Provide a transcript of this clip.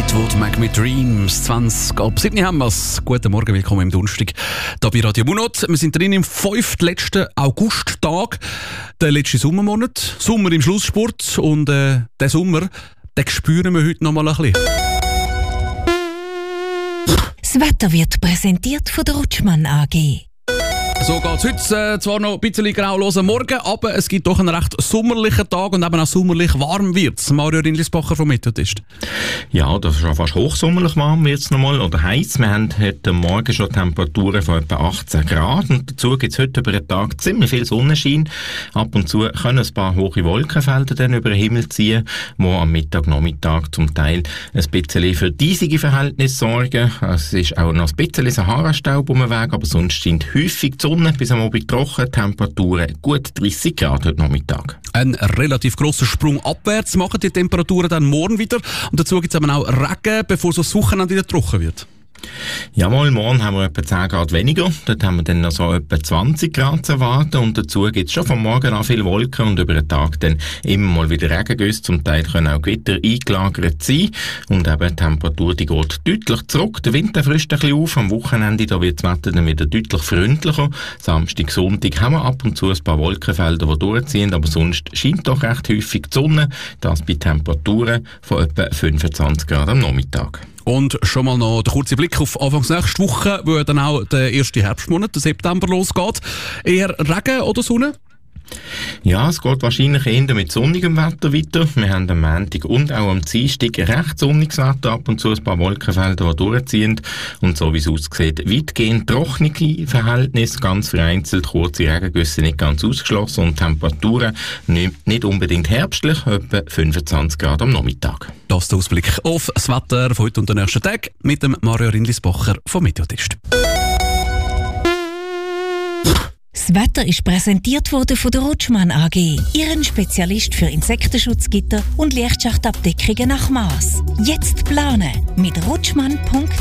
Fleetwood Mac mit Dreams. 20 ab 7 haben wir es. Guten Morgen, willkommen im Donnerstag. Hier bei Radio Munot. Wir sind drin im 5. letzten Augusttag. Der letzte Sommermonat. Sommer im Schlusssport. Und den Sommer, den spüren wir heute noch mal ein bisschen. Das Wetter wird präsentiert von der Rutschmann AG. So geht's heute. Zwar noch ein bisschen grauloser Morgen, aber es gibt doch einen recht sommerlichen Tag und eben auch sommerlich warm wird's. Mario Rindlisbacher vom Meteotest. Ja, das ist schon fast hochsommerlich warm wird's nochmal, oder heiß. Wir haben heute Morgen schon Temperaturen von etwa 18 Grad und dazu gibt's heute über den Tag ziemlich viel Sonnenschein. Ab und zu können ein paar hohe Wolkenfelder dann über den Himmel ziehen, die am Nachmittag zum Teil ein bisschen für diesige Verhältnisse sorgen. Es ist auch noch ein bisschen Sahara-Staub um den Weg, aber sonst scheint häufig die Sonne, bis am Abend trocken, Temperaturen gut 30 Grad heute Nachmittag. Ein relativ grosser Sprung abwärts machen die Temperaturen dann morgen wieder. Und dazu gibt es aber auch Regen, bevor so das Wochenende wieder trocken wird. Jawohl, morgen haben wir etwa 10 Grad weniger. Dort haben wir dann noch so etwa 20 Grad zu erwarten. Und dazu gibt es schon vom Morgen an viele Wolken und über den Tag dann immer mal wieder Regengüsse. Zum Teil können auch Gewitter eingelagert sein. Und eben die Temperatur, die geht deutlich zurück. Der Wind frischt ein bisschen auf. Am Wochenende da wird das Wetter dann wieder deutlich freundlicher. Samstag, Sonntag haben wir ab und zu ein paar Wolkenfelder, die durchziehen. Aber sonst scheint doch recht häufig die Sonne. Das bei Temperaturen von etwa 25 Grad am Nachmittag. Und schon mal noch der kurze Blick auf Anfangs nächste Woche, wo dann auch der erste Herbstmonat, der September, losgeht. Eher Regen oder Sonne? Ja, es geht wahrscheinlich eher mit sonnigem Wetter weiter. Wir haben am Montag und auch am Dienstag recht sonniges Wetter, ab und zu ein paar Wolkenfelder, die durchziehen. Und so wie es aussieht, weitgehend trockene Verhältnisse, ganz vereinzelt kurze Regengüsse nicht ganz ausgeschlossen und Temperaturen nicht unbedingt herbstlich, etwa 25 Grad am Nachmittag. Das ist der Ausblick auf das Wetter von heute und den nächsten Tag mit dem Mario Rindlisbacher vom Meteotest. Das Wetter ist präsentiert worden von der Rutschmann AG, Ihren Spezialist für Insektenschutzgitter und Lichtschachtabdeckungen nach Maß. Jetzt planen mit rutschmann.ch.